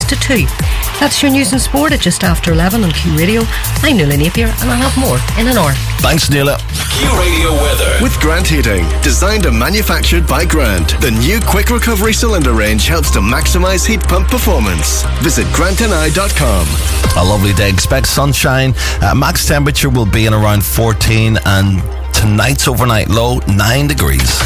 to 2. That's your news and sport at just after 11 on Q Radio. I'm Nuala Napier, and I'll have more in an hour. Thanks, Nuala. Q Radio weather. With Grant Heating. Designed and manufactured by Grant. The new quick recovery cylinder range helps to maximise heat pump performance. Visit grantandI.com. A lovely day. Expect sunshine. Max temperature will be in around 14, and tonight's overnight low 9 degrees.